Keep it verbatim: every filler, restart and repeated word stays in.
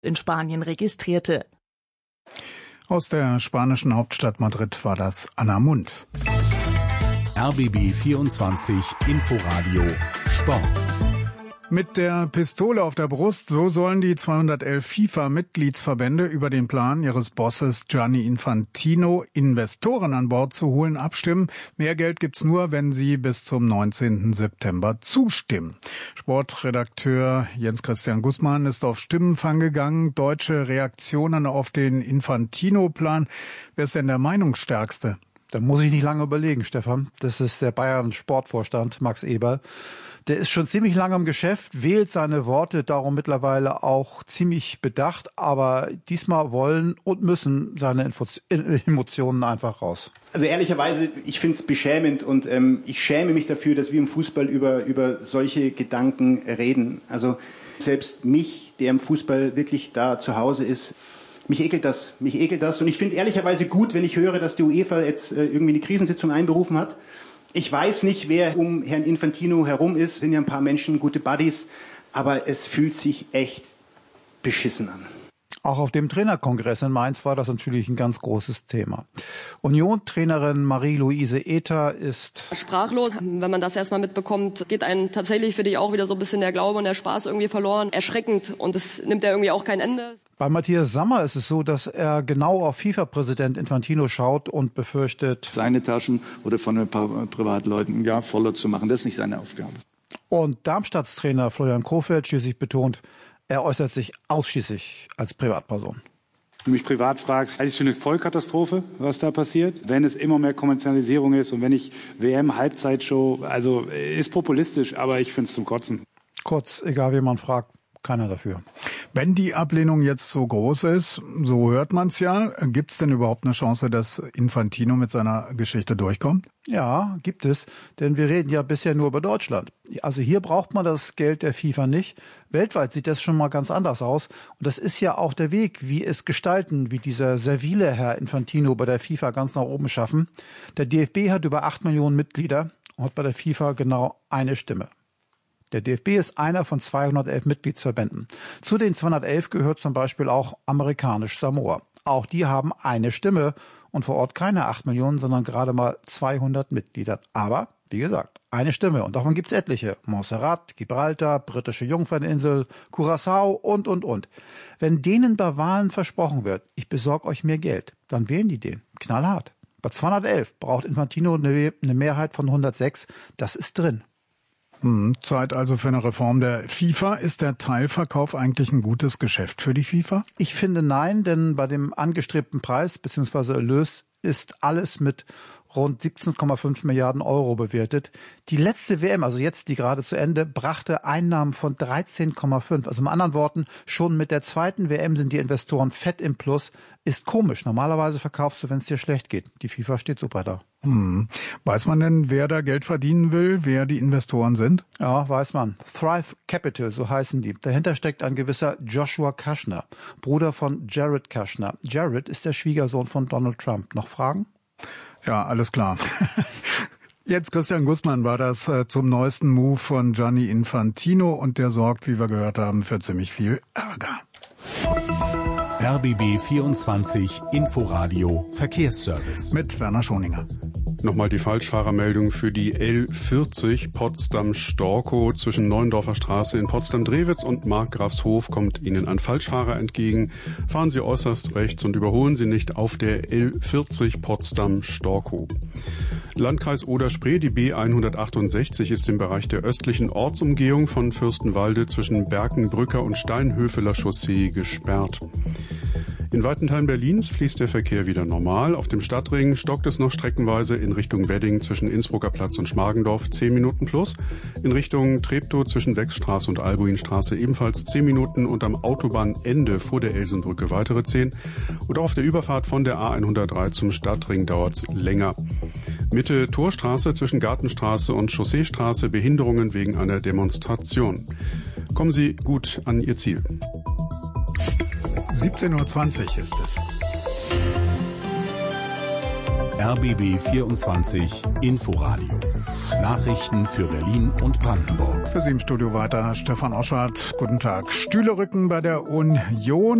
in Spanien registrierte. Aus der spanischen Hauptstadt Madrid war das Anna Mund. R B B vierundzwanzig Inforadio Sport. Mit der Pistole auf der Brust, so sollen die zweihundertelf FIFA-Mitgliedsverbände über den Plan ihres Bosses Gianni Infantino, Investoren an Bord zu holen, abstimmen. Mehr Geld gibt's nur, wenn sie bis zum neunzehnten September zustimmen. Sportredakteur Jens-Christian Gussmann ist auf Stimmenfang gegangen. Deutsche Reaktionen auf den Infantino-Plan. Wer ist denn der Meinungsstärkste? Da muss ich nicht lange überlegen, Stefan. Das ist der Bayern-Sportvorstand Max Eberl. Der ist schon ziemlich lange im Geschäft, wählt seine Worte darum mittlerweile auch ziemlich bedacht, aber diesmal wollen und müssen seine Emotionen einfach raus. Also ehrlicherweise, ich finde es beschämend und ähm, ich schäme mich dafür, dass wir im Fußball über, über solche Gedanken reden. Also selbst mich, der im Fußball wirklich da zu Hause ist, mich ekelt das, mich ekelt das. Und ich finde ehrlicherweise gut, wenn ich höre, dass die UEFA jetzt äh, irgendwie eine Krisensitzung einberufen hat. Ich weiß nicht, wer um Herrn Infantino herum ist, sind ja ein paar Menschen, gute Buddies, aber es fühlt sich echt beschissen an. Auch auf dem Trainerkongress in Mainz war das natürlich ein ganz großes Thema. Union-Trainerin Marie-Louise Ether ist sprachlos. Wenn man das erstmal mitbekommt, geht einem tatsächlich, finde ich, auch wieder so ein bisschen der Glaube und der Spaß irgendwie verloren. Erschreckend und es nimmt ja irgendwie auch kein Ende. Bei Matthias Sammer ist es so, dass er genau auf FIFA-Präsident Infantino schaut und befürchtet, seine Taschen oder von ein paar Privatleuten ja voller zu machen. Das ist nicht seine Aufgabe. Und Darmstadts-Trainer Florian Kohfeldt schließlich betont, er äußert sich ausschließlich als Privatperson. Wenn du mich privat fragst, halte ich es für eine Vollkatastrophe, was da passiert. Wenn es immer mehr Kommerzialisierung ist und wenn ich W M-Halbzeitshow, also ist populistisch, aber ich finde es zum Kotzen. Kurz, egal wie man fragt, keiner dafür. Wenn die Ablehnung jetzt so groß ist, so hört man es ja, gibt es denn überhaupt eine Chance, dass Infantino mit seiner Geschichte durchkommt? Ja, gibt es, denn wir reden ja bisher nur über Deutschland. Also hier braucht man das Geld der FIFA nicht. Weltweit sieht das schon mal ganz anders aus. Und das ist ja auch der Weg, wie es gestalten, wie dieser servile Herr Infantino bei der FIFA ganz nach oben schaffen. Der D F B hat über acht Millionen Mitglieder und hat bei der FIFA genau eine Stimme. Der D F B ist einer von zweihundertelf Mitgliedsverbänden. Zu den zweihundertelf gehört zum Beispiel auch amerikanisch Samoa. Auch die haben eine Stimme und vor Ort keine acht Millionen, sondern gerade mal zweihundert Mitglieder. Aber, wie gesagt, eine Stimme. Und davon gibt's etliche. Montserrat, Gibraltar, britische Jungferninsel, Curaçao und, und, und. Wenn denen bei Wahlen versprochen wird, ich besorge euch mehr Geld, dann wählen die den. Knallhart. Bei zweihundertelf braucht Infantino eine Mehrheit von hundertsechs. Das ist drin. Zeit also für eine Reform der FIFA. Ist der Teilverkauf eigentlich ein gutes Geschäft für die FIFA? Ich finde nein, denn bei dem angestrebten Preis bzw. Erlös ist alles mit rund siebzehn Komma fünf Milliarden Euro bewertet. Die letzte W M, also jetzt die gerade zu Ende, brachte Einnahmen von dreizehn Komma fünf. Also in anderen Worten, schon mit der zweiten W M sind die Investoren fett im Plus. Ist komisch. Normalerweise verkaufst du, wenn es dir schlecht geht. Die FIFA steht super da. Hm. Weiß man denn, wer da Geld verdienen will, wer die Investoren sind? Ja, weiß man. Thrive Capital, so heißen die. Dahinter steckt ein gewisser Joshua Kushner, Bruder von Jared Kushner. Jared ist der Schwiegersohn von Donald Trump. Noch Fragen? Ja, alles klar. Jetzt Christian Gussmann war das äh, zum neuesten Move von Gianni Infantino und der sorgt, wie wir gehört haben, für ziemlich viel Ärger. R B B vierundzwanzig Inforadio Verkehrsservice. Mit Werner Schoninger. Nochmal die Falschfahrermeldung für die L vierzig Potsdam-Storkow zwischen Neuendorfer Straße in Potsdam-Drewitz und Markgrafshof kommt Ihnen ein Falschfahrer entgegen. Fahren Sie äußerst rechts und überholen Sie nicht auf der L vierzig Potsdam-Storkow. Landkreis Oder-Spree, die B hundertachtundsechzig ist im Bereich der östlichen Ortsumgehung von Fürstenwalde zwischen Berkenbrücker und Steinhöfeler Chaussee gesperrt. In weiten Teilen Berlins fließt der Verkehr wieder normal. Auf dem Stadtring stockt es noch streckenweise in Richtung Wedding zwischen Innsbrucker Platz und Schmargendorf zehn Minuten plus. In Richtung Treptow zwischen Wechsstraße und Albuinstraße ebenfalls zehn Minuten und am Autobahnende vor der Elsenbrücke weitere zehn. Und auch auf der Überfahrt von der A hundertdrei zum Stadtring dauert's länger. Mitte Torstraße zwischen Gartenstraße und Chausseestraße Behinderungen wegen einer Demonstration. Kommen Sie gut an Ihr Ziel. siebzehn Uhr zwanzig ist es. R B B vierundzwanzig Inforadio. Nachrichten für Berlin und Brandenburg. Für Sie im Studio weiter Stefan Oschwart. Guten Tag. Stühlerücken bei der Union.